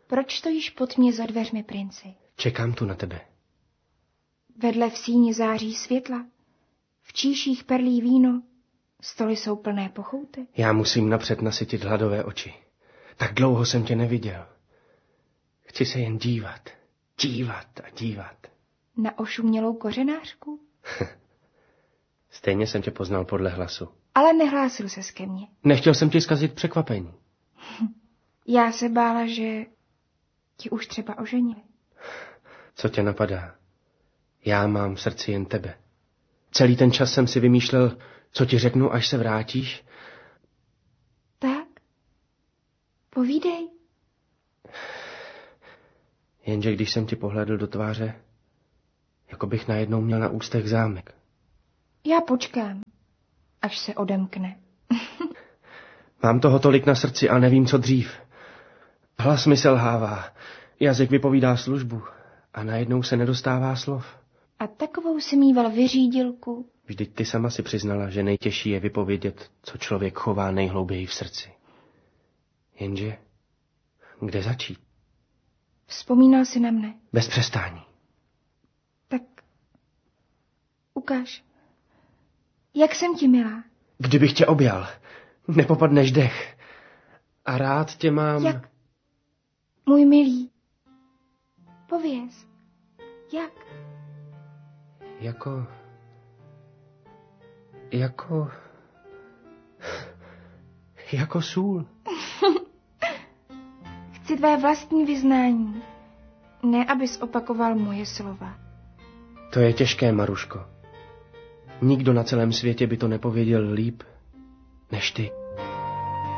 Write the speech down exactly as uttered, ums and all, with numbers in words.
Proč stojíš pod mě za dveřmi, princi? Čekám tu na tebe. Vedle v síni září světla, v číších perlí víno, stoly jsou plné pochoutek. Já musím napřed nasytit hladové oči. Tak dlouho jsem tě neviděl. Chci se jen dívat, dívat a dívat. Na ošumělou kořenářku? Stejně jsem tě poznal podle hlasu. Ale nehlásil ses ke mně. Nechtěl jsem ti zkazit překvapení. Já se bála, že ti už třeba oženili. Co tě napadá? Já mám v srdci jen tebe. Celý ten čas jsem si vymýšlel, co ti řeknu, až se vrátíš. Tak? Povídej. Jenže když jsem ti pohlédl do tváře, jako bych najednou měl na ústech zámek. Já počkám, až se odemkne. Mám toho tolik na srdci a nevím, co dřív. Hlas mi selhává, jazyk vypovídá službu a najednou se nedostává slov. A takovou si mýval vyřídilku. Vždyť ty sama si přiznala, že nejtěžší je vypovědět, co člověk chová nejhlouběji v srdci. Jenže, kde začít? Vzpomínal si na mne. Bez přestání. Tak ukáž. Jak jsem ti milá? Kdybych tě objal, nepopadneš dech. A rád tě mám... Jak? Můj milý. Pověz. Jak? Jako... Jako... Jako sůl. Chci tvé vlastní vyznání. Ne, abys opakoval moje slova. To je těžké, Maruško. Nikdo na celém světě by to nepověděl líp než ty.